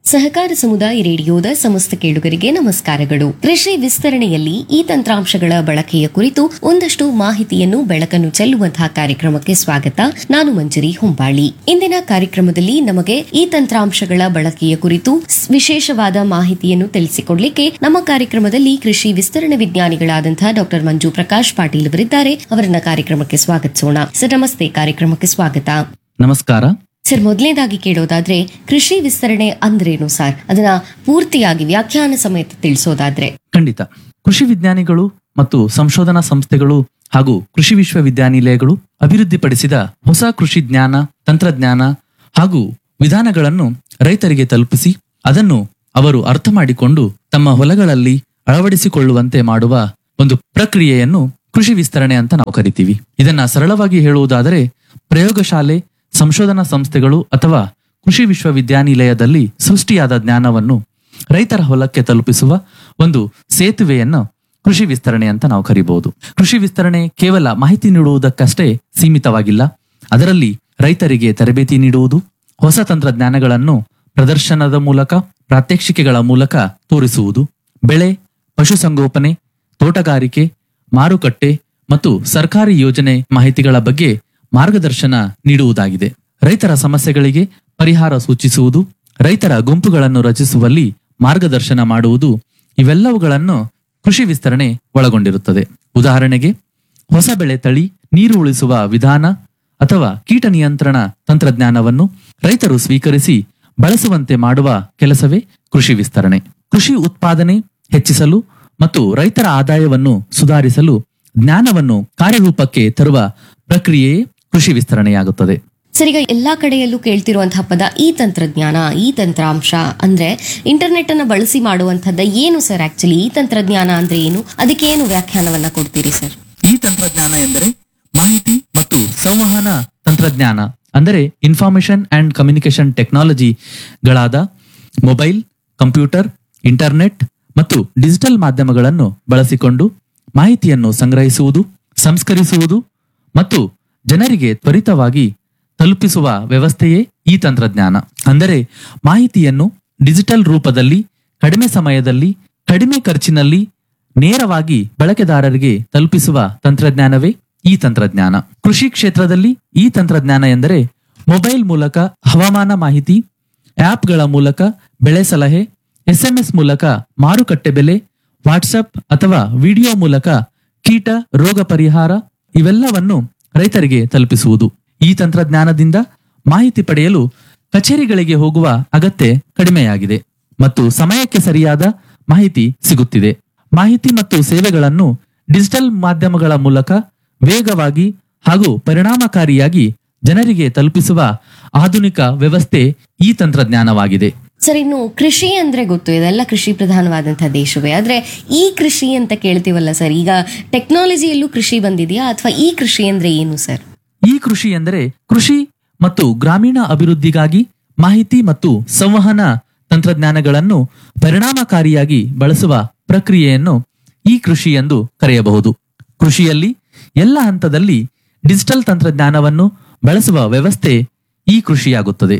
ಸಹಕಾರ ಸಮುದಾಯ ರೇಡಿಯೋದ ಸಮಸ್ತ ಕೇಳುಗರಿಗೆ ನಮಸ್ಕಾರಗಳು. ಕೃಷಿ ವಿಸ್ತರಣೆಯಲ್ಲಿ ಈ ತಂತ್ರಾಂಶಗಳ ಬಳಕೆಯ ಕುರಿತು ಒಂದಷ್ಟು ಮಾಹಿತಿಯನ್ನು ಬೆಳಕನ್ನು ಚೆಲ್ಲುವಂತಹ ಕಾರ್ಯಕ್ರಮಕ್ಕೆ ಸ್ವಾಗತ. ನಾನು ಮಂಜರಿ ಹೊಂಬಾಳಿ. ಇಂದಿನ ಕಾರ್ಯಕ್ರಮದಲ್ಲಿ ನಮಗೆ ಈ ತಂತ್ರಾಂಶಗಳ ಬಳಕೆಯ ಕುರಿತು ವಿಶೇಷವಾದ ಮಾಹಿತಿಯನ್ನು ತಿಳಿಸಿಕೊಡ್ಲಿಕ್ಕೆ ನಮ್ಮ ಕಾರ್ಯಕ್ರಮದಲ್ಲಿ ಕೃಷಿ ವಿಸ್ತರಣೆ ವಿಜ್ಞಾನಿಗಳಾದಂತಹ ಡಾಕ್ಟರ್ ಮಂಜು ಪ್ರಕಾಶ್ ಪಾಟೀಲ್ ಅವರಿದ್ದಾರೆ. ಅವರನ್ನ ಕಾರ್ಯಕ್ರಮಕ್ಕೆ ಸ್ವಾಗತಿಸೋಣ. ಸರ್ ನಮಸ್ತೆ, ಕಾರ್ಯಕ್ರಮಕ್ಕೆ ಸ್ವಾಗತ. ನಮಸ್ಕಾರ ಸರ್, ಮೊದಲನೇದಾಗಿ ಕೇಳೋದಾದ್ರೆ ಕೃಷಿ ವಿಸ್ತರಣೆ ಅಂದ್ರೇನು ಸರ್? ಅದನ್ನ ಪೂರ್ತಿಯಾಗಿ ವ್ಯಾಖ್ಯಾನ ಸಮೇತ ತಿಳಿಸೋದಾದ್ರೆ. ಖಂಡಿತ. ಕೃಷಿ ವಿಜ್ಞಾನಿಗಳು ಮತ್ತು ಸಂಶೋಧನಾ ಸಂಸ್ಥೆಗಳು ಹಾಗೂ ಕೃಷಿ ವಿಶ್ವವಿದ್ಯಾನಿಲಯಗಳು ಅಭಿವೃದ್ಧಿಪಡಿಸಿದ ಹೊಸ ಕೃಷಿ ಜ್ಞಾನ, ತಂತ್ರಜ್ಞಾನ ಹಾಗೂ ವಿಧಾನಗಳನ್ನು ರೈತರಿಗೆ ತಲುಪಿಸಿ ಅದನ್ನು ಅವರು ಅರ್ಥ ಮಾಡಿಕೊಂಡು ತಮ್ಮ ಹೊಲಗಳಲ್ಲಿ ಅಳವಡಿಸಿಕೊಳ್ಳುವಂತೆ ಮಾಡುವ ಒಂದು ಪ್ರಕ್ರಿಯೆಯನ್ನು ಕೃಷಿ ವಿಸ್ತರಣೆ ಅಂತ ನಾವು ಕರಿತೀವಿ. ಇದನ್ನ ಸರಳವಾಗಿ ಹೇಳುವುದಾದರೆ ಪ್ರಯೋಗಶಾಲೆ, ಸಂಶೋಧನಾ ಸಂಸ್ಥೆಗಳು ಅಥವಾ ಕೃಷಿ ವಿಶ್ವವಿದ್ಯಾನಿಲಯದಲ್ಲಿ ಸೃಷ್ಟಿಯಾದ ಜ್ಞಾನವನ್ನು ರೈತರ ಹೊಲಕ್ಕೆ ತಲುಪಿಸುವ ಒಂದು ಸೇತುವೆಯನ್ನು ಕೃಷಿ ವಿಸ್ತರಣೆ ಅಂತ ನಾವು ಕರಿಬಹುದು. ಕೃಷಿ ವಿಸ್ತರಣೆ ಕೇವಲ ಮಾಹಿತಿ ನೀಡುವುದಕ್ಕಷ್ಟೇ ಸೀಮಿತವಾಗಿಲ್ಲ. ಅದರಲ್ಲಿ ರೈತರಿಗೆ ತರಬೇತಿ ನೀಡುವುದು, ಹೊಸ ತಂತ್ರಜ್ಞಾನಗಳನ್ನು ಪ್ರದರ್ಶನದ ಮೂಲಕ, ಪ್ರಾತ್ಯಕ್ಷಿಕೆಗಳ ಮೂಲಕ ತೋರಿಸುವುದು, ಬೆಳೆ, ಪಶುಸಂಗೋಪನೆ, ತೋಟಗಾರಿಕೆ, ಮಾರುಕಟ್ಟೆ ಮತ್ತು ಸರ್ಕಾರಿ ಯೋಜನೆ ಮಾಹಿತಿಗಳ ಬಗ್ಗೆ ಮಾರ್ಗದರ್ಶನ ನೀಡುವುದಾಗಿದೆ. ರೈತರ ಸಮಸ್ಯೆಗಳಿಗೆ ಪರಿಹಾರ ಸೂಚಿಸುವುದು, ರೈತರ ಗುಂಪುಗಳನ್ನು ರಚಿಸುವಲ್ಲಿ ಮಾರ್ಗದರ್ಶನ ಮಾಡುವುದು, ಇವೆಲ್ಲವುಗಳನ್ನು ಕೃಷಿ ವಿಸ್ತರಣೆ ಒಳಗೊಂಡಿರುತ್ತದೆ. ಉದಾಹರಣೆಗೆ, ಹೊಸ ಬೆಳೆ ತಳಿ, ನೀರು ಉಳಿಸುವ ವಿಧಾನ ಅಥವಾ ಕೀಟ ನಿಯಂತ್ರಣ ತಂತ್ರಜ್ಞಾನವನ್ನು ರೈತರು ಸ್ವೀಕರಿಸಿ ಬಳಸುವಂತೆ ಮಾಡುವ ಕೆಲಸವೇ ಕೃಷಿ ವಿಸ್ತರಣೆ. ಕೃಷಿ ಉತ್ಪಾದನೆ ಹೆಚ್ಚಿಸಲು ಮತ್ತು ರೈತರ ಆದಾಯವನ್ನು ಸುಧಾರಿಸಲು ಜ್ಞಾನವನ್ನು ಕಾರ್ಯರೂಪಕ್ಕೆ ತರುವ ಪ್ರಕ್ರಿಯೆಯೇ ಕೃಷಿ ವಿಸ್ತರಣೆಯಾಗುತ್ತದೆ. ಸರ್, ಈಗ ಎಲ್ಲಾ ಕಡೆಯಲ್ಲೂ ಕೇಳ್ತಿರುವಂತಹ ಪದ ಈ ತಂತ್ರಜ್ಞಾನ, ಈ ತಂತ್ರಾಂಶ ಅಂದ್ರೆ ಇಂಟರ್ನೆಟ್ ಅನ್ನ ಬಳಸಿ ಮಾಡುವಂತಹದ್ದು ಏನು ಸರ್? ಆಕ್ಚುಲಿ ಈ ತಂತ್ರಜ್ಞಾನ ಅಂದ್ರೆ ಏನು? ಅದಕ್ಕೆ ಏನು ವ್ಯಾಖ್ಯಾನವನ್ನ ಕೊಡ್ತೀರಿ ಸರ್? ಈ ತಂತ್ರಜ್ಞಾನ ಎಂದರೆ ಮಾಹಿತಿ ಮತ್ತು ಸಂವಹನ ತಂತ್ರಜ್ಞಾನ, ಅಂದರೆ information and communication ಟೆಕ್ನಾಲಜಿಗಳಾದ mobile, computer, internet ಮತ್ತು ಡಿಜಿಟಲ್ ಮಾಧ್ಯಮಗಳನ್ನು ಬಳಸಿಕೊಂಡು ಮಾಹಿತಿಯನ್ನು ಸಂಗ್ರಹಿಸುವುದು, ಸಂಸ್ಕರಿಸುವುದು ಮತ್ತು ಜನರಿಗೆ ತ್ವರಿತವಾಗಿ ತಲುಪಿಸುವ ವ್ಯವಸ್ಥೆಯೇ ಈ ತಂತ್ರಜ್ಞಾನ. ಅಂದರೆ ಮಾಹಿತಿಯನ್ನು ಡಿಜಿಟಲ್ ರೂಪದಲ್ಲಿ ಕಡಿಮೆ ಸಮಯದಲ್ಲಿ, ಕಡಿಮೆ ಖರ್ಚಿನಲ್ಲಿ ನೇರವಾಗಿ ಬಳಕೆದಾರರಿಗೆ ತಲುಪಿಸುವ ತಂತ್ರಜ್ಞಾನವೇ ಈ ತಂತ್ರಜ್ಞಾನ. ಕೃಷಿ ಕ್ಷೇತ್ರದಲ್ಲಿ ಈ ತಂತ್ರಜ್ಞಾನ ಎಂದರೆ ಮೊಬೈಲ್ ಮೂಲಕ ಹವಾಮಾನ ಮಾಹಿತಿ, ಆಪ್ಗಳ ಮೂಲಕ ಬೆಳೆ ಸಲಹೆ, SMS ಮೂಲಕ ಮಾರುಕಟ್ಟೆ ಬೆಲೆ, ವಾಟ್ಸಪ್ ಅಥವಾ ವಿಡಿಯೋ ಮೂಲಕ ಕೀಟ ರೋಗ ಪರಿಹಾರ, ಇವೆಲ್ಲವನ್ನು ರೈತರಿಗೆ ತಲುಪಿಸುವುದು. ಈ ತಂತ್ರಜ್ಞಾನದಿಂದ ಮಾಹಿತಿ ಪಡೆಯಲು ಕಚೇರಿಗಳಿಗೆ ಹೋಗುವ ಅಗತ್ಯ ಕಡಿಮೆಯಾಗಿದೆ ಮತ್ತು ಸಮಯಕ್ಕೆ ಸರಿಯಾದ ಮಾಹಿತಿ ಸಿಗುತ್ತಿದೆ. ಮಾಹಿತಿ ಮತ್ತು ಸೇವೆಗಳನ್ನು ಡಿಜಿಟಲ್ ಮಾಧ್ಯಮಗಳ ಮೂಲಕ ವೇಗವಾಗಿ ಹಾಗೂ ಪರಿಣಾಮಕಾರಿಯಾಗಿ ಜನರಿಗೆ ತಲುಪಿಸುವ ಆಧುನಿಕ ವ್ಯವಸ್ಥೆ ಈ ತಂತ್ರಜ್ಞಾನವಾಗಿದೆ. ಸರ್, ಇನ್ನು ಕೃಷಿ ಅಂದ್ರೆ ಗೊತ್ತು, ಇದೆಲ್ಲ ಕೃಷಿ ಪ್ರಧಾನವಾದಂತಹ ದೇಶವೇ. ಆದ್ರೆ ಈ ಕೃಷಿ ಅಂತ ಕೇಳ್ತೀವಲ್ಲ ಸರ್, ಈಗ ಟೆಕ್ನಾಲಜಿಯಲ್ಲೂ ಕೃಷಿ ಬಂದಿದೆಯಾ ಅಥವಾ ಈ ಕೃಷಿ ಅಂದ್ರೆ ಏನು ಸರ್? ಈ ಕೃಷಿ ಎಂದರೆ ಕೃಷಿ ಮತ್ತು ಗ್ರಾಮೀಣ ಅಭಿವೃದ್ಧಿಗಾಗಿ ಮಾಹಿತಿ ಮತ್ತು ಸಂವಹನ ತಂತ್ರಜ್ಞಾನಗಳನ್ನು ಪರಿಣಾಮಕಾರಿಯಾಗಿ ಬಳಸುವ ಪ್ರಕ್ರಿಯೆಯನ್ನು ಈ ಕೃಷಿ ಎಂದು ಕರೆಯಬಹುದು. ಕೃಷಿಯಲ್ಲಿ ಎಲ್ಲ ಹಂತದಲ್ಲಿ ಡಿಜಿಟಲ್ ತಂತ್ರಜ್ಞಾನವನ್ನು ಬಳಸುವ ವ್ಯವಸ್ಥೆ ಈ ಕೃಷಿಯಾಗುತ್ತದೆ.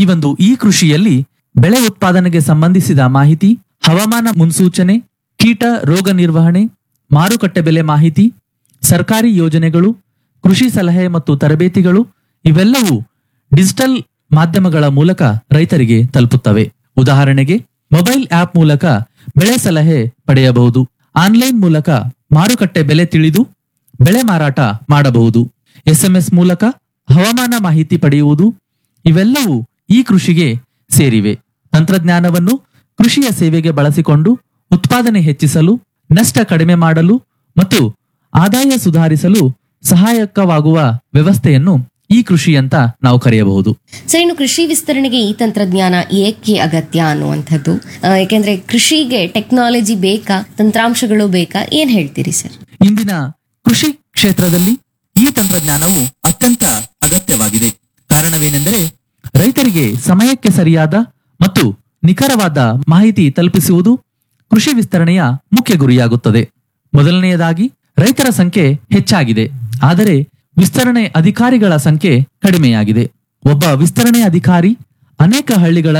ಈ ಕೃಷಿಯಲ್ಲಿ ಬೆಳೆ ಉತ್ಪಾದನೆಗೆ ಸಂಬಂಧಿಸಿದ ಮಾಹಿತಿ, ಹವಾಮಾನ ಮುನ್ಸೂಚನೆ, ಕೀಟ ರೋಗ ನಿರ್ವಹಣೆ, ಮಾರುಕಟ್ಟೆ ಬೆಲೆ ಮಾಹಿತಿ, ಸರ್ಕಾರಿ ಯೋಜನೆಗಳು, ಕೃಷಿ ಸಲಹೆ ಮತ್ತು ತರಬೇತಿಗಳು, ಇವೆಲ್ಲವೂ ಡಿಜಿಟಲ್ ಮಾಧ್ಯಮಗಳ ಮೂಲಕ ರೈತರಿಗೆ ತಲುಪುತ್ತವೆ. ಉದಾಹರಣೆಗೆ, ಮೊಬೈಲ್ ಆಪ್ ಮೂಲಕ ಬೆಳೆ ಸಲಹೆ ಪಡೆಯಬಹುದು, ಆನ್ಲೈನ್ ಮೂಲಕ ಮಾರುಕಟ್ಟೆ ಬೆಲೆ ತಿಳಿದು ಬೆಳೆ ಮಾರಾಟ ಮಾಡಬಹುದು, SMS ಮೂಲಕ ಹವಾಮಾನ ಮಾಹಿತಿ ಪಡೆಯುವುದು, ಇವೆಲ್ಲವೂ ಈ ಕೃಷಿಗೆ ಸೇರಿವೆ. ತಂತ್ರಜ್ಞಾನವನ್ನು ಕೃಷಿಯ ಸೇವೆಗೆ ಬಳಸಿಕೊಂಡು ಉತ್ಪಾದನೆ ಹೆಚ್ಚಿಸಲು, ನಷ್ಟ ಕಡಿಮೆ ಮಾಡಲು ಮತ್ತು ಆದಾಯ ಸುಧಾರಿಸಲು ಸಹಾಯಕವಾಗುವ ವ್ಯವಸ್ಥೆಯನ್ನು ಈ ಕೃಷಿ ಅಂತ ನಾವು ಕರೆಯಬಹುದು. ಸರ್, ಇನ್ನು ಕೃಷಿ ವಿಸ್ತರಣೆಗೆ ಈ ತಂತ್ರಜ್ಞಾನ ಏಕೆ ಅಗತ್ಯ ಅನ್ನುವಂಥದ್ದು, ಯಾಕೆಂದ್ರೆ ಕೃಷಿಗೆ ಟೆಕ್ನಾಲಜಿ ಬೇಕಾ, ತಂತ್ರಾಂಶಗಳು ಬೇಕಾ, ಏನ್ ಹೇಳ್ತೀರಿ ಸರ್? ಇಂದಿನ ಕೃಷಿ ಕ್ಷೇತ್ರದಲ್ಲಿ ಈ ತಂತ್ರಜ್ಞಾನವು ಅತ್ಯಂತ ಅಗತ್ಯವಾಗಿದೆ. ಕಾರಣವೇನೆಂದರೆ ರೈತರಿಗೆ ಸಮಯಕ್ಕೆ ಸರಿಯಾದ ಮತ್ತು ನಿಖರವಾದ ಮಾಹಿತಿ ತಲುಪಿಸುವುದು ಕೃಷಿ ವಿಸ್ತರಣೆಯ ಮುಖ್ಯ ಗುರಿಯಾಗುತ್ತದೆ. ಮೊದಲನೆಯದಾಗಿ, ರೈತರ ಸಂಖ್ಯೆ ಹೆಚ್ಚಾಗಿದೆ, ಆದರೆ ವಿಸ್ತರಣೆ ಅಧಿಕಾರಿಗಳ ಸಂಖ್ಯೆ ಕಡಿಮೆಯಾಗಿದೆ. ಒಬ್ಬ ವಿಸ್ತರಣೆ ಅಧಿಕಾರಿ ಅನೇಕ ಹಳ್ಳಿಗಳನ್ನು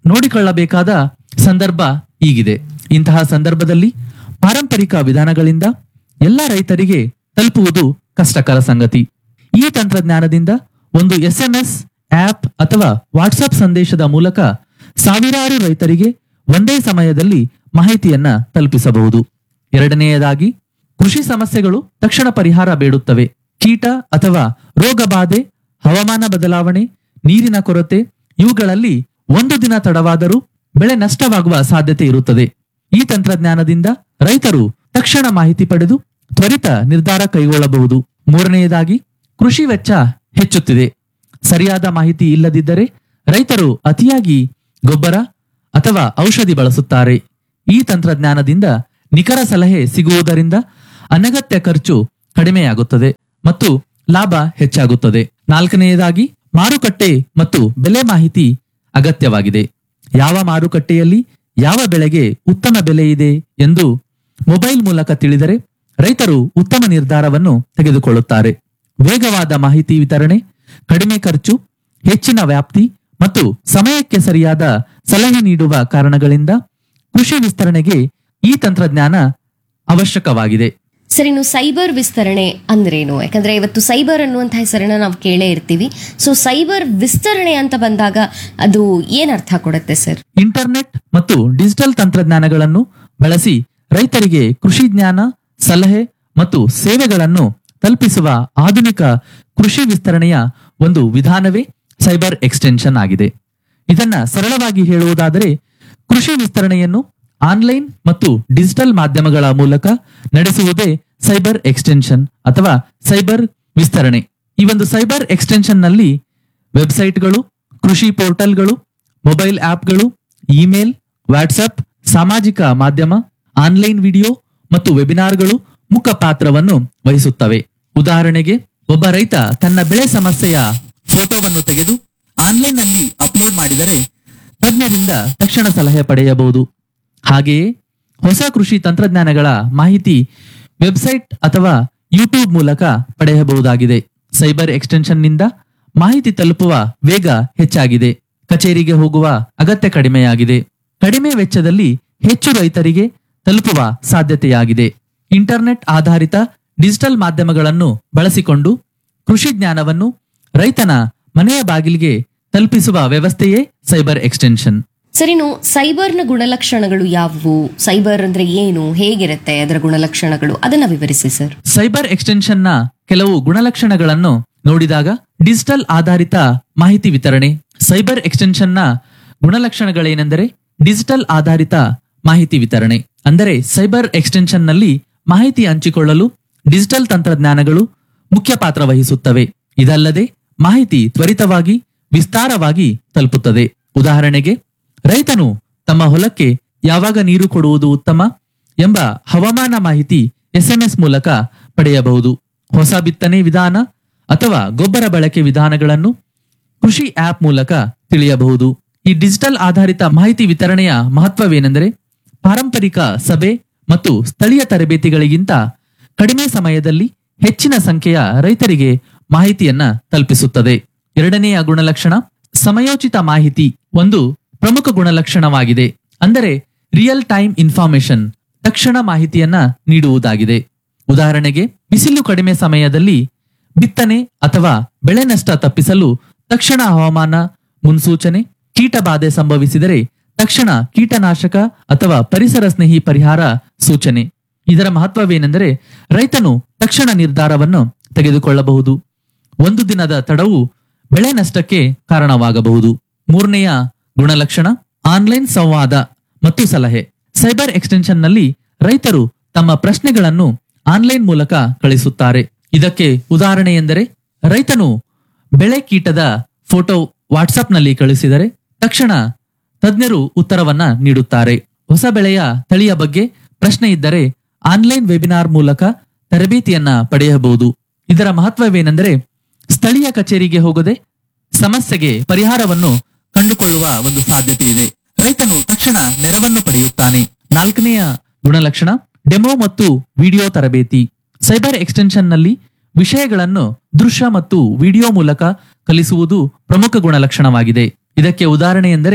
ನೋಡಿಕೊಳ್ಳಬೇಕಾದ ಸಂದರ್ಭ ಈಗಿದೆ. ಇಂತಹ ಸಂದರ್ಭದಲ್ಲಿ ಪಾರಂಪರಿಕ ವಿಧಾನಗಳಿಂದ ಎಲ್ಲ ರೈತರಿಗೆ ತಲುಪುವುದು ಕಷ್ಟಕರ ಸಂಗತಿ. ಈ ತಂತ್ರಜ್ಞಾನದಿಂದ ಒಂದು SMS, ಆಪ್ ಅಥವಾ ವಾಟ್ಸಪ್ ಸಂದೇಶದ ಮೂಲಕ ಸಾವಿರಾರು ರೈತರಿಗೆ ಒಂದೇ ಸಮಯದಲ್ಲಿ ಮಾಹಿತಿಯನ್ನ ತಲುಪಿಸಬಹುದು. ಎರಡನೆಯದಾಗಿ, ಕೃಷಿ ಸಮಸ್ಯೆಗಳು ತಕ್ಷಣ ಪರಿಹಾರ ಬೇಡುತ್ತವೆ. ಕೀಟ ಅಥವಾ ರೋಗ ಬಾಧೆ, ಹವಾಮಾನ ಬದಲಾವಣೆ, ನೀರಿನ ಕೊರತೆ ಇವುಗಳಲ್ಲಿ ಒಂದು ದಿನ ತಡವಾದರೂ ಬೆಳೆ ನಷ್ಟವಾಗುವ ಸಾಧ್ಯತೆ ಇರುತ್ತದೆ. ಈ ತಂತ್ರಜ್ಞಾನದಿಂದ ರೈತರು ತಕ್ಷಣ ಮಾಹಿತಿ ಪಡೆದು ತ್ವರಿತ ನಿರ್ಧಾರ ಕೈಗೊಳ್ಳಬಹುದು. ಮೂರನೆಯದಾಗಿ, ಕೃಷಿ ವೆಚ್ಚ ಹೆಚ್ಚುತ್ತಿದೆ. ಸರಿಯಾದ ಮಾಹಿತಿ ಇಲ್ಲದಿದ್ದರೆ ರೈತರು ಅತಿಯಾಗಿ ಗೊಬ್ಬರ ಅಥವಾ ಔಷಧಿ ಬಳಸುತ್ತಾರೆ. ಈ ತಂತ್ರಜ್ಞಾನದಿಂದ ನಿಖರ ಸಲಹೆ ಸಿಗುವುದರಿಂದ ಅನಗತ್ಯ ಖರ್ಚು ಕಡಿಮೆಯಾಗುತ್ತದೆ ಮತ್ತು ಲಾಭ ಹೆಚ್ಚಾಗುತ್ತದೆ. ನಾಲ್ಕನೆಯದಾಗಿ, ಮಾರುಕಟ್ಟೆ ಮತ್ತು ಬೆಲೆ ಮಾಹಿತಿ ಅಗತ್ಯವಾಗಿದೆ. ಯಾವ ಮಾರುಕಟ್ಟೆಯಲ್ಲಿ ಯಾವ ಬೆಳೆಗೆ ಉತ್ತಮ ಬೆಲೆ ಇದೆ ಎಂದು ಮೊಬೈಲ್ ಮೂಲಕ ತಿಳಿದರೆ ರೈತರು ಉತ್ತಮ ನಿರ್ಧಾರವನ್ನು ತೆಗೆದುಕೊಳ್ಳುತ್ತಾರೆ. ವೇಗವಾದ ಮಾಹಿತಿ ವಿತರಣೆ, ಕಡಿಮೆ ಖರ್ಚು, ಹೆಚ್ಚಿನ ವ್ಯಾಪ್ತಿ ಮತ್ತು ಸಮಯಕ್ಕೆ ಸರಿಯಾದ ಸಲಹೆ ನೀಡುವ ಕಾರಣಗಳಿಂದ ಕೃಷಿ ವಿಸ್ತರಣೆಗೆ ಈ ತಂತ್ರಜ್ಞಾನ ಅವಶ್ಯಕವಾಗಿದೆ. ಸರ್, ಇನ್ನು ಸೈಬರ್ ವಿಸ್ತರಣೆ ಅಂದ್ರೇನು? ಯಾಕಂದ್ರೆ ಇವತ್ತು ಸೈಬರ್ ಅನ್ನುವಂಥ ಹೆಸರನ್ನ ನಾವು ಕೇಳೇ ಇರ್ತೀವಿ. ಸೊ ಸೈಬರ್ ವಿಸ್ತರಣೆ ಅಂತ ಬಂದಾಗ ಅದು ಏನ್ ಅರ್ಥ ಕೊಡುತ್ತೆ ಸರ್? ಇಂಟರ್ನೆಟ್ ಮತ್ತು ಡಿಜಿಟಲ್ ತಂತ್ರಜ್ಞಾನಗಳನ್ನು ಬಳಸಿ ರೈತರಿಗೆ ಕೃಷಿ ಜ್ಞಾನ, ಸಲಹೆ ಮತ್ತು ಸೇವೆಗಳನ್ನು ತಲುಪಿಸುವ ಆಧುನಿಕ ಕೃಷಿ ವಿಸ್ತರಣೆಯ ಒಂದು ವಿಧಾನವೇ ಸೈಬರ್ ಎಕ್ಸ್ಟೆನ್ಷನ್ ಆಗಿದೆ. ಇದನ್ನ ಸರಳವಾಗಿ ಹೇಳುವುದಾದರೆ, ಕೃಷಿ ವಿಸ್ತರಣೆಯನ್ನು ಆನ್ಲೈನ್ ಮತ್ತು ಡಿಜಿಟಲ್ ಮಾಧ್ಯಮಗಳ ಮೂಲಕ ನಡೆಸುವುದೇ ಸೈಬರ್ ಎಕ್ಸ್ಟೆನ್ಷನ್ ಅಥವಾ ಸೈಬರ್ ವಿಸ್ತರಣೆ. ಈ ಒಂದು ಸೈಬರ್ ಎಕ್ಸ್ಟೆನ್ಷನ್ ನಲ್ಲಿ ವೆಬ್ಸೈಟ್ಗಳು, ಕೃಷಿ ಪೋರ್ಟಲ್ಗಳು, ಮೊಬೈಲ್ ಆಪ್ಗಳು, ಇಮೇಲ್, ವಾಟ್ಸಪ್, ಸಾಮಾಜಿಕ ಮಾಧ್ಯಮ, ಆನ್ಲೈನ್ ವಿಡಿಯೋ ಮತ್ತು ವೆಬಿನಾರ್ಗಳು ಮುಖ್ಯ ಪಾತ್ರವನ್ನು ವಹಿಸುತ್ತವೆ. ಉದಾಹರಣೆಗೆ, ಒಬ್ಬ ರೈತ ತನ್ನ ಬೆಳೆ ಸಮಸ್ಯೆಯ ಫೋಟೋವನ್ನು ತೆಗೆದು ಆನ್ಲೈನ್ ನಲ್ಲಿ ಅಪ್ಲೋಡ್ ಮಾಡಿದರೆ ತಜ್ಞರಿಂದ ತಕ್ಷಣ ಸಲಹೆ ಪಡೆಯಬಹುದು. ಹಾಗೆಯೇ ಹೊಸ ಕೃಷಿ ತಂತ್ರಜ್ಞಾನಗಳ ಮಾಹಿತಿ ವೆಬ್ಸೈಟ್ ಅಥವಾ ಯೂಟ್ಯೂಬ್ ಮೂಲಕ ಪಡೆಯಬಹುದಾಗಿದೆ. ಸೈಬರ್ ಎಕ್ಸ್ಟೆನ್ಷನ್ ನಿಂದ ಮಾಹಿತಿ ತಲುಪುವ ವೇಗ ಹೆಚ್ಚಾಗಿದೆ. ಕಚೇರಿಗೆ ಹೋಗುವ ಅಗತ್ಯ ಕಡಿಮೆಯಾಗಿದೆ. ಕಡಿಮೆ ವೆಚ್ಚದಲ್ಲಿ ಹೆಚ್ಚು ರೈತರಿಗೆ ತಲುಪುವ ಸಾಧ್ಯತೆಯಾಗಿದೆ. ಇಂಟರ್ನೆಟ್ ಆಧಾರಿತ ಡಿಜಿಟಲ್ ಮಾಧ್ಯಮಗಳನ್ನು ಬಳಸಿಕೊಂಡು ಕೃಷಿ ಜ್ಞಾನವನ್ನು ರೈತನ ಮನೆಯ ಬಾಗಿಲಿಗೆ ತಲುಪಿಸುವ ವ್ಯವಸ್ಥೆಯೇ ಸೈಬರ್ ಎಕ್ಸ್ಟೆನ್ಷನ್. ಸರ್, ಇನ್ನು ಸೈಬರ್ನ ಗುಣಲಕ್ಷಣಗಳು ಯಾವುವು? ಸೈಬರ್ ಅಂದ್ರೆ ಏನು, ಹೇಗಿರುತ್ತೆ ಅದರ ಗುಣಲಕ್ಷಣಗಳು, ಅದನ್ನ ವಿವರಿಸಿ ಸರ್. ಸೈಬರ್ ಎಕ್ಸ್ಟೆನ್ಷನ್ ನ ಕೆಲವು ಗುಣಲಕ್ಷಣಗಳನ್ನು ನೋಡಿದಾಗ, ಡಿಜಿಟಲ್ ಆಧಾರಿತ ಮಾಹಿತಿ ವಿತರಣೆ. ಸೈಬರ್ ಎಕ್ಸ್ಟೆನ್ಷನ್ ನ ಗುಣಲಕ್ಷಣಗಳೇನೆಂದರೆ, ಡಿಜಿಟಲ್ ಆಧಾರಿತ ಮಾಹಿತಿ ವಿತರಣೆ ಅಂದರೆ ಸೈಬರ್ ಎಕ್ಸ್ಟೆನ್ಷನ್ ನಲ್ಲಿ ಮಾಹಿತಿ ಹಂಚಿಕೊಳ್ಳಲು ಡಿಜಿಟಲ್ ತಂತ್ರಜ್ಞಾನಗಳು ಮುಖ್ಯ ಪಾತ್ರ ವಹಿಸುತ್ತವೆ. ಇದಲ್ಲದೆ ಮಾಹಿತಿ ತ್ವರಿತವಾಗಿ, ವಿಸ್ತಾರವಾಗಿ ತಲುಪುತ್ತದೆ. ಉದಾಹರಣೆಗೆ, ರೈತನು ತಮ್ಮ ಹೊಲಕ್ಕೆ ಯಾವಾಗ ನೀರು ಕೊಡುವುದು ಉತ್ತಮ ಎಂಬ ಹವಾಮಾನ ಮಾಹಿತಿ SMS ಮೂಲಕ ಪಡೆಯಬಹುದು. ಹೊಸ ಬಿತ್ತನೆ ವಿಧಾನ ಅಥವಾ ಗೊಬ್ಬರ ಬಳಕೆ ವಿಧಾನಗಳನ್ನು ಕೃಷಿ ಆಪ್ ಮೂಲಕ ತಿಳಿಯಬಹುದು. ಈ ಡಿಜಿಟಲ್ ಆಧಾರಿತ ಮಾಹಿತಿ ವಿತರಣೆಯ ಮಹತ್ವವೇನೆಂದರೆ, ಪಾರಂಪರಿಕ ಸಭೆ ಮತ್ತು ಸ್ಥಳೀಯ ತರಬೇತಿಗಳಿಗಿಂತ ಕಡಿಮೆ ಸಮಯದಲ್ಲಿ ಹೆಚ್ಚಿನ ಸಂಖ್ಯೆಯ ರೈತರಿಗೆ ಮಾಹಿತಿಯನ್ನ ತಲುಪಿಸುತ್ತದೆ. ಎರಡನೆಯ ಗುಣಲಕ್ಷಣ, ಸಮಯೋಚಿತ ಮಾಹಿತಿ ಒಂದು ಪ್ರಮುಖ ಗುಣಲಕ್ಷಣವಾಗಿದೆ. ಅಂದರೆ ರಿಯಲ್ ಟೈಮ್ ಇನ್ಫಾರ್ಮೇಶನ್, ತಕ್ಷಣ ಮಾಹಿತಿಯನ್ನ ನೀಡುವುದಾಗಿದೆ. ಉದಾಹರಣೆಗೆ, ಬಿಸಿಲು ಕಡಿಮೆ ಸಮಯದಲ್ಲಿ ಬಿತ್ತನೆ ಅಥವಾ ಬೆಳೆ ನಷ್ಟ ತಪ್ಪಿಸಲು ತಕ್ಷಣ ಹವಾಮಾನ ಮುನ್ಸೂಚನೆ, ಕೀಟ ಬಾಧೆ ಸಂಭವಿಸಿದರೆ ತಕ್ಷಣ ಕೀಟನಾಶಕ ಅಥವಾ ಪರಿಸರ ಸ್ನೇಹಿ ಪರಿಹಾರ ಸೂಚನೆ. ಇದರ ಮಹತ್ವವೇನೆಂದರೆ, ರೈತನು ತಕ್ಷಣ ನಿರ್ಧಾರವನ್ನು ತೆಗೆದುಕೊಳ್ಳಬಹುದು. ಒಂದು ದಿನದ ತಡವು ಬೆಳೆ ನಷ್ಟಕ್ಕೆ ಕಾರಣವಾಗಬಹುದು. ಮೂರನೆಯ ಗುಣಲಕ್ಷಣ, ಆನ್ಲೈನ್ ಸಂವಾದ ಮತ್ತು ಸಲಹೆ. ಸೈಬರ್ ಎಕ್ಸ್ಟೆನ್ಷನ್ ನಲ್ಲಿ ರೈತರು ತಮ್ಮ ಪ್ರಶ್ನೆಗಳನ್ನು ಆನ್ಲೈನ್ ಮೂಲಕ ಕಳಿಸುತ್ತಾರೆ. ಇದಕ್ಕೆ ಉದಾಹರಣೆ ಎಂದರೆ, ರೈತನು ಬೆಳೆ ಕೀಟದ ಫೋಟೋ ವಾಟ್ಸಪ್ ನಲ್ಲಿ ಕಳಿಸಿದರೆ ತಕ್ಷಣ ತಜ್ಞರು ಉತ್ತರವನ್ನ ನೀಡುತ್ತಾರೆ. ಹೊಸ ಬೆಳೆಯ ತಳಿಯ ಬಗ್ಗೆ ಪ್ರಶ್ನೆ ಇದ್ದರೆ ಆನ್ಲೈನ್ ವೆಬಿನಾರ್ ಮೂಲಕ ತರಬೇತಿಯನ್ನ ಪಡೆಯಬಹುದು. ಇದರ ಮಹತ್ವವೇನೆಂದರೆ, ಸ್ಥಳೀಯ ಕಚೇರಿಗೆ ಹೋಗದೆ ಸಮಸ್ಯೆಗೆ ಪರಿಹಾರವನ್ನು ಕಂಡುಕೊಳ್ಳುವ ಒಂದು ಸಾಧ್ಯತೆ ಇದೆ. ರೈತನು ತಕ್ಷಣ ನೆರವನ್ನು ಪಡೆಯುತ್ತಾನೆ. ನಾಲ್ಕನೆಯ ಗುಣಲಕ್ಷಣ, ಡೆಮೋ ಮತ್ತು ವಿಡಿಯೋ ತರಬೇತಿ. ಸೈಬರ್ ಎಕ್ಸ್ಟೆನ್ಷನ್ ನಲ್ಲಿ ವಿಷಯಗಳನ್ನು ದೃಶ್ಯ ಮತ್ತು ವಿಡಿಯೋ ಮೂಲಕ ಕಲಿಸುವುದು ಪ್ರಮುಖ ಗುಣಲಕ್ಷಣವಾಗಿದೆ. ಇದಕ್ಕೆ ಉದಾಹರಣೆ ಎಂದರೆ,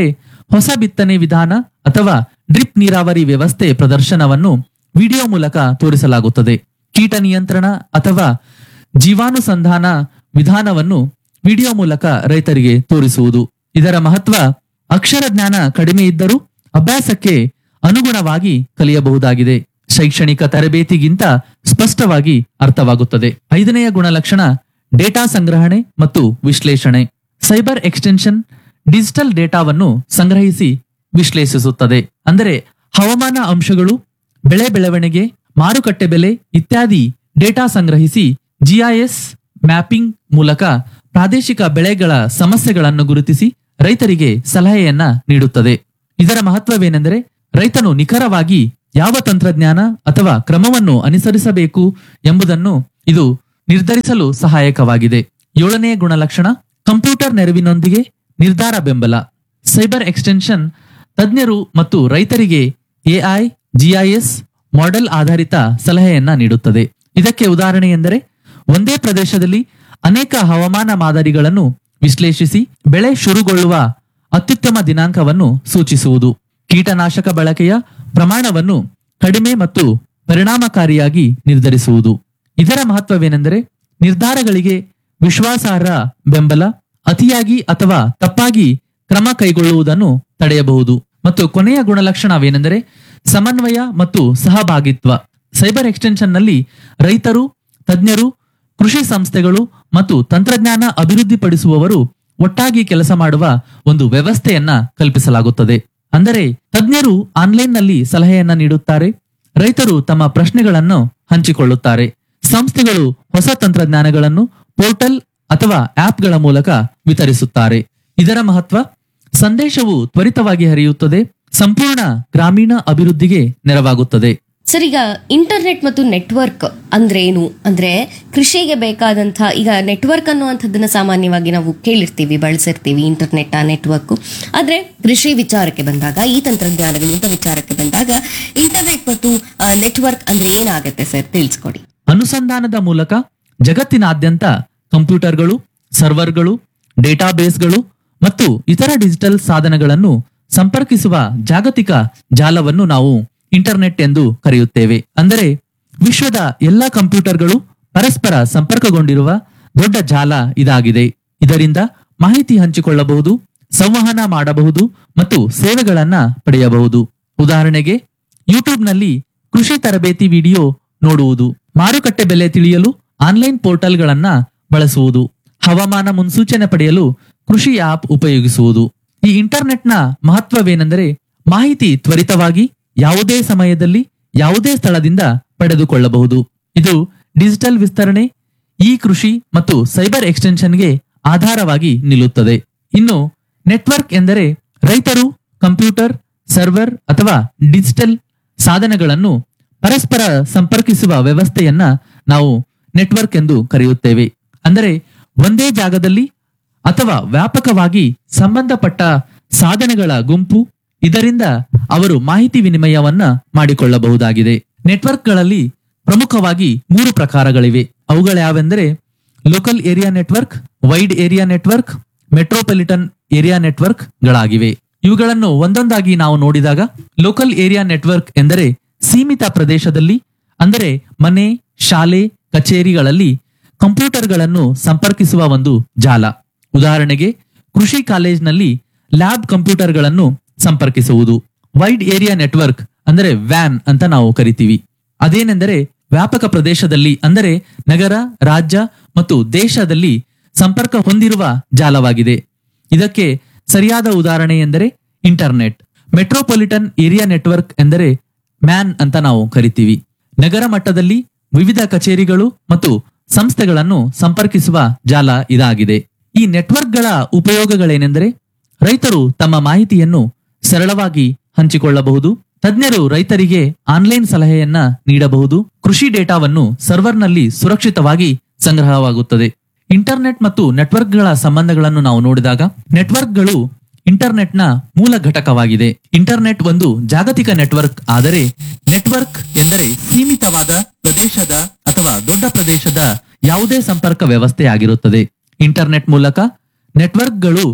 ಹೊಸ ಬಿತ್ತನೆ ವಿಧಾನ ಅಥವಾ ಡ್ರಿಪ್ ನೀರಾವರಿ ವ್ಯವಸ್ಥೆ ಪ್ರದರ್ಶನವನ್ನು ವಿಡಿಯೋ ಮೂಲಕ ತೋರಿಸಲಾಗುತ್ತದೆ. ಕೀಟ ನಿಯಂತ್ರಣ ಅಥವಾ ಜೀವಾನುಸಂಧಾನ ವಿಧಾನವನ್ನು ವಿಡಿಯೋ ಮೂಲಕ ರೈತರಿಗೆ ತೋರಿಸುವುದು. ಇದರ ಮಹತ್ವ ಅಕ್ಷರ ಜ್ಞಾನ ಕಡಿಮೆ ಇದ್ದರೂ ಅಭ್ಯಾಸಕ್ಕೆ ಅನುಗುಣವಾಗಿ ಕಲಿಯಬಹುದಾಗಿದೆ. ಶೈಕ್ಷಣಿಕ ತರಬೇತಿಗಿಂತ ಸ್ಪಷ್ಟವಾಗಿ ಅರ್ಥವಾಗುತ್ತದೆ. 5ನೆಯ ಗುಣಲಕ್ಷಣ ಡೇಟಾ ಸಂಗ್ರಹಣೆ ಮತ್ತು ವಿಶ್ಲೇಷಣೆ. ಸೈಬರ್ ಎಕ್ಸ್ಟೆನ್ಷನ್ ಡಿಜಿಟಲ್ ಡೇಟಾವನ್ನು ಸಂಗ್ರಹಿಸಿ ವಿಶ್ಲೇಷಿಸುತ್ತದೆ. ಅಂದರೆ ಹವಾಮಾನ ಅಂಶಗಳು, ಬೆಳೆ ಬೆಳವಣಿಗೆ, ಮಾರುಕಟ್ಟೆ ಬೆಲೆ ಇತ್ಯಾದಿ ಡೇಟಾ ಸಂಗ್ರಹಿಸಿ ಜಿಐಎಸ್ ಮ್ಯಾಪಿಂಗ್ ಮೂಲಕ ಪ್ರಾದೇಶಿಕ ಬೆಳೆಗಳ ಸಮಸ್ಯೆಗಳನ್ನು ಗುರುತಿಸಿ ರೈತರಿಗೆ ಸಲಹೆಯನ್ನ ನೀಡುತ್ತದೆ. ಇದರ ಮಹತ್ವವೇನೆಂದರೆ ರೈತನು ನಿಖರವಾಗಿ ಯಾವ ತಂತ್ರಜ್ಞಾನ ಅಥವಾ ಕ್ರಮವನ್ನು ಅನುಸರಿಸಬೇಕು ಎಂಬುದನ್ನು ಇದು ನಿರ್ಧರಿಸಲು ಸಹಾಯಕವಾಗಿದೆ. 7ನೇ ಗುಣಲಕ್ಷಣ ಕಂಪ್ಯೂಟರ್ ನೆರವಿನೊಂದಿಗೆ ನಿರ್ಧಾರ ಬೆಂಬಲ. ಸೈಬರ್ ಎಕ್ಸ್ಟೆನ್ಷನ್ ತಜ್ಞರು ಮತ್ತು ರೈತರಿಗೆ ಎಐ, ಜಿಐಎಸ್ ಮಾಡೆಲ್ ಆಧಾರಿತ ಸಲಹೆಯನ್ನ ನೀಡುತ್ತದೆ. ಇದಕ್ಕೆ ಉದಾಹರಣೆ ಎಂದರೆ ಒಂದೇ ಪ್ರದೇಶದಲ್ಲಿ ಅನೇಕ ಹವಾಮಾನ ಮಾದರಿಗಳನ್ನು ವಿಶ್ಲೇಷಿಸಿ ಬೆಳೆ ಶುರುಗೊಳ್ಳುವ ಅತ್ಯುತ್ತಮ ದಿನಾಂಕವನ್ನು ಸೂಚಿಸುವುದು, ಕೀಟನಾಶಕ ಬಳಕೆಯ ಪ್ರಮಾಣವನ್ನು ಕಡಿಮೆ ಮತ್ತು ಪರಿಣಾಮಕಾರಿಯಾಗಿ ನಿರ್ಧರಿಸುವುದು. ಇದರ ಮಹತ್ವವೇನೆಂದರೆ ನಿರ್ಧಾರಗಳಿಗೆ ವಿಶ್ವಾಸಾರ್ಹ ಬೆಂಬಲ, ಅತಿಯಾಗಿ ಅಥವಾ ತಪ್ಪಾಗಿ ಕ್ರಮ ಕೈಗೊಳ್ಳುವುದನ್ನು ತಡೆಯಬಹುದು. ಮತ್ತು ಕೊನೆಯ ಗುಣಲಕ್ಷಣವೇನೆಂದರೆ ಸಮನ್ವಯ ಮತ್ತು ಸಹಭಾಗಿತ್ವ. ಸೈಬರ್ ಎಕ್ಸ್ಟೆನ್ಷನ್ನಲ್ಲಿ ರೈತರು, ತಜ್ಞರು, ಕೃಷಿ ಸಂಸ್ಥೆಗಳು ಮತ್ತು ತಂತ್ರಜ್ಞಾನ ಅಭಿವೃದ್ಧಿಪಡಿಸುವವರು ಒಟ್ಟಾಗಿ ಕೆಲಸ ಮಾಡುವ ಒಂದು ವ್ಯವಸ್ಥೆಯನ್ನ ಕಲ್ಪಿಸಲಾಗುತ್ತದೆ. ಅಂದರೆ ತಜ್ಞರು ಆನ್ಲೈನ್ನಲ್ಲಿ ಸಲಹೆಯನ್ನ ನೀಡುತ್ತಾರೆ, ರೈತರು ತಮ್ಮ ಪ್ರಶ್ನೆಗಳನ್ನು ಹಂಚಿಕೊಳ್ಳುತ್ತಾರೆ, ಸಂಸ್ಥೆಗಳು ಹೊಸ ತಂತ್ರಜ್ಞಾನಗಳನ್ನು ಪೋರ್ಟಲ್ ಅಥವಾ ಆಪ್ಗಳ ಮೂಲಕ ವಿತರಿಸುತ್ತಾರೆ. ಇದರ ಮಹತ್ವ ಸಂದೇಶವು ತ್ವರಿತವಾಗಿ ಹರಿಯುತ್ತದೆ, ಸಂಪೂರ್ಣ ಗ್ರಾಮೀಣ ಅಭಿವೃದ್ಧಿಗೆ ನೆರವಾಗುತ್ತದೆ. ಸರ್, ಈಗ ಇಂಟರ್ನೆಟ್ ಮತ್ತು ನೆಟ್ವರ್ಕ್ ಅಂದ್ರೆ ಏನು? ಅಂದ್ರೆ ಕೃಷಿಗೆ ಬೇಕಾದಂತ ಈಗ ನೆಟ್ವರ್ಕ್ ಅನ್ನುವಂಥದ್ದನ್ನ ಸಾಮಾನ್ಯವಾಗಿ ನಾವು ಕೇಳಿರ್ತೀವಿ, ಬಳಸಿರ್ತೀವಿ, ಇಂಟರ್ನೆಟ್ ನೆಟ್ವರ್ಕ್. ಆದ್ರೆ ಕೃಷಿ ವಿಚಾರಕ್ಕೆ ಬಂದಾಗ, ಈ ತಂತ್ರಜ್ಞಾನಗಳು ಇಂಥ ವಿಚಾರಕ್ಕೆ ಬಂದಾಗ ಇಂಟರ್ನೆಟ್ ಮತ್ತು ನೆಟ್ವರ್ಕ್ ಅಂದ್ರೆ ಏನಾಗುತ್ತೆ ಸರ್, ತಿಳಿಸ್ಕೊಡಿ. ಅನುಸಂಧಾನದ ಮೂಲಕ ಜಗತ್ತಿನಾದ್ಯಂತ ಕಂಪ್ಯೂಟರ್ಗಳು, ಸರ್ವರ್ಗಳು, ಡೇಟಾಬೇಸ್ಗಳು ಮತ್ತು ಇತರ ಡಿಜಿಟಲ್ ಸಾಧನಗಳನ್ನು ಸಂಪರ್ಕಿಸುವ ಜಾಗತಿಕ ಜಾಲವನ್ನು ನಾವು ಇಂಟರ್ನೆಟ್ ಎಂದು ಕರೆಯುತ್ತೇವೆ. ಅಂದರೆ ವಿಶ್ವದ ಎಲ್ಲ ಕಂಪ್ಯೂಟರ್ಗಳು ಪರಸ್ಪರ ಸಂಪರ್ಕಗೊಂಡಿರುವ ದೊಡ್ಡ ಜಾಲ ಇದಾಗಿದೆ. ಇದರಿಂದ ಮಾಹಿತಿ ಹಂಚಿಕೊಳ್ಳಬಹುದು, ಸಂವಹನ ಮಾಡಬಹುದು ಮತ್ತು ಸೇವೆಗಳನ್ನ ಪಡೆಯಬಹುದು. ಉದಾಹರಣೆಗೆ ಯೂಟ್ಯೂಬ್ನಲ್ಲಿ ಕೃಷಿ ತರಬೇತಿ ವಿಡಿಯೋ ನೋಡುವುದು, ಮಾರುಕಟ್ಟೆ ಬೆಲೆ ತಿಳಿಯಲು ಆನ್ಲೈನ್ ಪೋರ್ಟಲ್ಗಳನ್ನ ಬಳಸುವುದು, ಹವಾಮಾನ ಮುನ್ಸೂಚನೆ ಪಡೆಯಲು ಕೃಷಿ ಆಪ್ ಉಪಯೋಗಿಸುವುದು. ಈ ಇಂಟರ್ನೆಟ್ನ ಮಹತ್ವವೇನೆಂದರೆ ಮಾಹಿತಿ ತ್ವರಿತವಾಗಿ ಯಾವುದೇ ಸಮಯದಲ್ಲಿ ಯಾವುದೇ ಸ್ಥಳದಿಂದ ಪಡೆದುಕೊಳ್ಳಬಹುದು. ಇದು ಡಿಜಿಟಲ್ ವಿಸ್ತರಣೆ, ಇ ಕೃಷಿ ಮತ್ತು ಸೈಬರ್ ಎಕ್ಸ್ಟೆನ್ಷನ್ಗೆ ಆಧಾರವಾಗಿ ನಿಲ್ಲುತ್ತದೆ. ಇನ್ನು ನೆಟ್ವರ್ಕ್ ಎಂದರೆ ರೈತರು ಕಂಪ್ಯೂಟರ್, ಸರ್ವರ್ ಅಥವಾ ಡಿಜಿಟಲ್ ಸಾಧನಗಳನ್ನು ಪರಸ್ಪರ ಸಂಪರ್ಕಿಸುವ ವ್ಯವಸ್ಥೆಯನ್ನ ನಾವು ನೆಟ್ವರ್ಕ್ ಎಂದು ಕರೆಯುತ್ತೇವೆ. ಅಂದರೆ ಒಂದೇ ಜಾಗದಲ್ಲಿ ಅಥವಾ ವ್ಯಾಪಕವಾಗಿ ಸಂಬಂಧಪಟ್ಟ ಸಾಧನಗಳ ಗುಂಪು. ಇದರಿಂದ ಅವರು ಮಾಹಿತಿ ವಿನಿಮಯವನ್ನ ಮಾಡಿಕೊಳ್ಳಬಹುದಾಗಿದೆ. ನೆಟ್ವರ್ಕ್ಗಳಲ್ಲಿ ಪ್ರಮುಖವಾಗಿ 3 ಪ್ರಕಾರಗಳಿವೆ. ಅವುಗಳ್ಯಾವೆಂದರೆ local area network, wide area network, metropolitan area network ಗಳಾಗಿವೆ. ಇವುಗಳನ್ನು ಒಂದೊಂದಾಗಿ ನಾವು ನೋಡಿದಾಗ, ಲೋಕಲ್ ಏರಿಯಾ ನೆಟ್ವರ್ಕ್ ಎಂದರೆ ಸೀಮಿತ ಪ್ರದೇಶದಲ್ಲಿ, ಅಂದರೆ ಮನೆ, ಶಾಲೆ, ಕಚೇರಿಗಳಲ್ಲಿ ಕಂಪ್ಯೂಟರ್ಗಳನ್ನು ಸಂಪರ್ಕಿಸುವ ಒಂದು ಜಾಲ. ಉದಾಹರಣೆಗೆ ಕೃಷಿ ಕಾಲೇಜ್ನಲ್ಲಿ ಲ್ಯಾಬ್ ಕಂಪ್ಯೂಟರ್ಗಳನ್ನು ಸಂಪರ್ಕಿಸುವುದು. ವೈಡ್ ಏರಿಯಾ ನೆಟ್ವರ್ಕ್ ಅಂದರೆ ವ್ಯಾನ್ ಅಂತ ನಾವು ಕರಿತೀವಿ. ಅದೇನೆಂದರೆ ವ್ಯಾಪಕ ಪ್ರದೇಶದಲ್ಲಿ, ಅಂದರೆ ನಗರ, ರಾಜ್ಯ ಮತ್ತು ದೇಶದಲ್ಲಿ ಸಂಪರ್ಕ ಹೊಂದಿರುವ ಜಾಲವಾಗಿದೆ. ಇದಕ್ಕೆ ಸರಿಯಾದ ಉದಾಹರಣೆ ಎಂದರೆ ಇಂಟರ್ನೆಟ್. ಮೆಟ್ರೋಪಾಲಿಟನ್ ಏರಿಯಾ ನೆಟ್ವರ್ಕ್ ಎಂದರೆ ಮ್ಯಾನ್ ಅಂತ ನಾವು ಕರಿತೀವಿ. ನಗರ ಮಟ್ಟದಲ್ಲಿ ವಿವಿಧ ಕಚೇರಿಗಳು ಮತ್ತು ಸಂಸ್ಥೆಗಳನ್ನು ಸಂಪರ್ಕಿಸುವ ಜಾಲ ಇದಾಗಿದೆ. ಈ ನೆಟ್ವರ್ಕ್ಗಳ ಉಪಯೋಗಗಳೇನೆಂದರೆ ರೈತರು ತಮ್ಮ ಮಾಹಿತಿಯನ್ನು ಸರಳವಾಗಿ ಹಂಚಿಕೊಳ್ಳಬಹುದು, ತಜ್ಞರು ರೈತರಿಗೆ ಆನ್ಲೈನ್ ಸಲಹೆಯನ್ನ ನೀಡಬಹುದು, ಕೃಷಿ ಡೇಟಾವನ್ನು ಸರ್ವರ್ನಲ್ಲಿ ಸುರಕ್ಷಿತವಾಗಿ ಸಂಗ್ರಹವಾಗುತ್ತದೆ. ಇಂಟರ್ನೆಟ್ ಮತ್ತು ನೆಟ್ವರ್ಕ್ಗಳ ಸಂಬಂಧಗಳನ್ನು ನಾವು ನೋಡಿದಾಗ, ನೆಟ್ವರ್ಕ್ಗಳು ಇಂಟರ್ನೆಟ್ನ ಮೂಲ ಘಟಕವಾಗಿದೆ. ಇಂಟರ್ನೆಟ್ ಒಂದು ಜಾಗತಿಕ ನೆಟ್ವರ್ಕ್ ಆದರೆ ನೆಟ್ವರ್ಕ್ ಎಂದರೆ ಸೀಮಿತವಾದ ಪ್ರದೇಶದ ಅಥವಾ ದೊಡ್ಡ ಪ್ರದೇಶದ ಯಾವುದೇ ಸಂಪರ್ಕ ವ್ಯವಸ್ಥೆ ಆಗಿರುತ್ತದೆ. ಇಂಟರ್ನೆಟ್ ಮೂಲಕ ನೆಟ್ವರ್ಕ್ಗಳು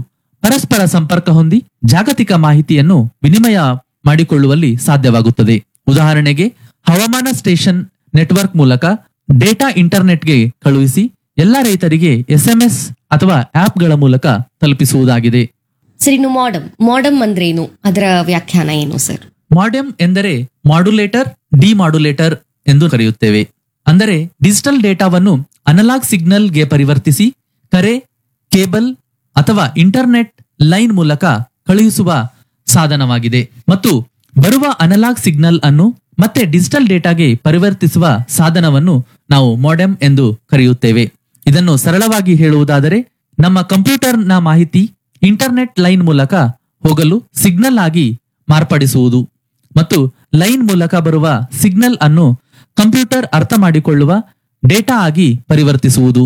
ಪರಸ್ಪರ ಸಂಪರ್ಕ ಹೊಂದಿ ಜಾಗತಿಕ ಮಾಹಿತಿಯನ್ನು ವಿನಿಮಯ ಮಾಡಿಕೊಳ್ಳುವಲ್ಲಿ ಸಾಧ್ಯವಾಗುತ್ತದೆ. ಉದಾಹರಣೆಗೆ ಹವಾಮಾನ ಸ್ಟೇಷನ್ ನೆಟ್ವರ್ಕ್ ಮೂಲಕ ಡೇಟಾ ಇಂಟರ್ನೆಟ್ಗೆ ಕಳುಹಿಸಿ ಎಲ್ಲ ರೈತರಿಗೆ SMS ಅಥವಾ ಆಪ್ಗಳ ಮೂಲಕ ತಲುಪಿಸುವುದಾಗಿದೆ. ಸರ್, ಇನ್ನು ಮಾಡಮ್ ಅಂದ್ರೇನು? ಅದರ ವ್ಯಾಖ್ಯಾನ ಏನು ಸರ್? ಮಾಡೆಮ್ ಎಂದರೆ ಮಾಡ್ಯುಲೇಟರ್, ಡಿಮಾಡ್ಯುಲೇಟರ್ ಎಂದು ಕರೆಯುತ್ತೇವೆ. ಅಂದರೆ ಡಿಜಿಟಲ್ ಡೇಟಾವನ್ನು ಅನಲಾಗ್ ಸಿಗ್ನಲ್ಗೆ ಪರಿವರ್ತಿಸಿ ಕರೆ, ಕೇಬಲ್ ಅಥವಾ ಇಂಟರ್ನೆಟ್ ಲೈನ್ ಮೂಲಕ ಕಳುಹಿಸುವ ಸಾಧನವಾಗಿದೆ. ಮತ್ತು ಬರುವ ಅನಲಾಗ್ ಸಿಗ್ನಲ್ ಅನ್ನು ಮತ್ತೆ ಡಿಜಿಟಲ್ ಡೇಟಾಗೆ ಪರಿವರ್ತಿಸುವ ಸಾಧನವನ್ನು ನಾವು ಮಾಡೆಮ್ ಎಂದು ಕರೆಯುತ್ತೇವೆ. ಇದನ್ನು ಸರಳವಾಗಿ ಹೇಳುವುದಾದರೆ, ನಮ್ಮ ಕಂಪ್ಯೂಟರ್ನ ಮಾಹಿತಿ ಇಂಟರ್ನೆಟ್ ಲೈನ್ ಮೂಲಕ ಹೋಗಲು ಸಿಗ್ನಲ್ ಆಗಿ ಮಾರ್ಪಡಿಸುವುದು ಮತ್ತು ಲೈನ್ ಮೂಲಕ ಬರುವ ಸಿಗ್ನಲ್ ಅನ್ನು ಕಂಪ್ಯೂಟರ್ ಅರ್ಥ ಮಾಡಿಕೊಳ್ಳುವ ಡೇಟಾ ಆಗಿ ಪರಿವರ್ತಿಸುವುದು.